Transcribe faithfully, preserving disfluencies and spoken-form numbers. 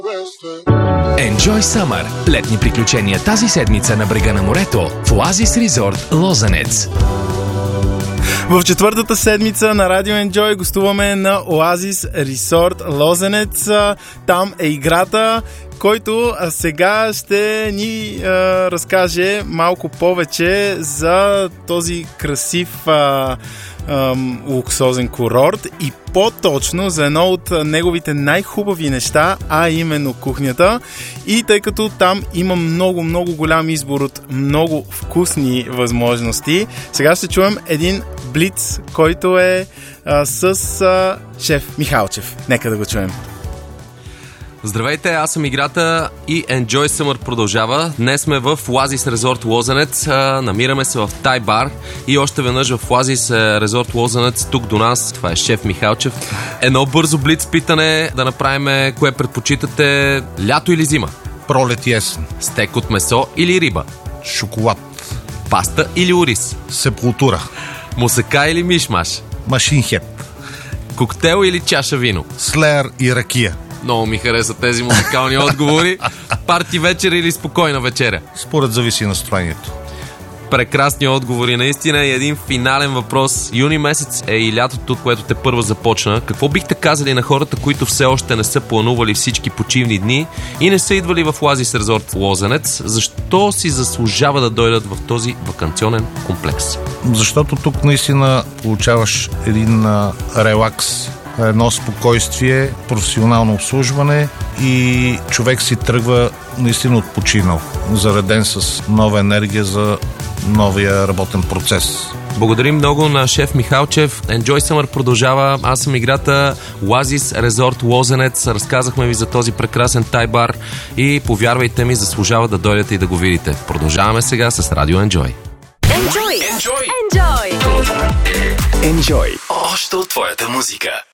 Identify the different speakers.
Speaker 1: Enjoy Summer. Летни приключения тази седмица на брега на морето в Оазис Резорт Лозенец.
Speaker 2: В четвъртата седмица на Радио Enjoy гостуваме на Оазис Резорт Лозенец. Там е играта, който сега ще ни а, разкаже малко повече за този красив а, а, луксозен курорт и по-точно за едно от неговите най-хубави неща, а именно кухнята. И тъй като там има много, много голям избор от много вкусни възможности, сега ще чуем един блиц, който е а, с а, шеф Михалчев. Нека да го чуем.
Speaker 3: Здравейте, аз съм играта и Enjoy Summer продължава. Днес сме в Оазис Резорт Лозенец. Намираме се в Тай бар и още веднъж в Оазис Резорт Лозенец, тук до нас. Това е шеф Михалчев. Едно бързо блиц питане да направим кое предпочитате, лято или зима?
Speaker 4: Пролет и есен.
Speaker 3: Стек от месо или риба?
Speaker 4: Шоколад.
Speaker 3: Паста или ориз?
Speaker 4: Сепултура.
Speaker 3: Мусака или мишмаш?
Speaker 4: Машинхеп.
Speaker 3: Коктейл или чаша вино?
Speaker 4: Слеер и ракия.
Speaker 3: Много ми харесат тези музикални отговори. Парти вечер или спокойна вечеря?
Speaker 4: Според зависи настроението.
Speaker 3: Прекрасни отговори, наистина. И един финален въпрос. Юни месец е и лятото, което те първо започна. Какво бихте казали на хората, които все още не са планували всички почивни дни и не са идвали в Оазис Резорт Лозенец? Защо си заслужава да дойдат в този ваканционен комплекс?
Speaker 4: Защото тук наистина получаваш един а, релакс, едно спокойствие, професионално обслужване и човек си тръгва наистина отпочинал, зареден с нова енергия за новия работен процес.
Speaker 3: Благодарим много на шеф Михалчев. Enjoy Summer продължава. Аз съм играта Оазис Резорт Лозенец. Разказахме ви за този прекрасен тай бар и повярвайте ми, заслужава да дойдете и да го видите. Продължаваме сега с Радио Enjoy.
Speaker 5: Enjoy! Enjoy! Enjoy!
Speaker 1: Enjoy. Още от твоята музика.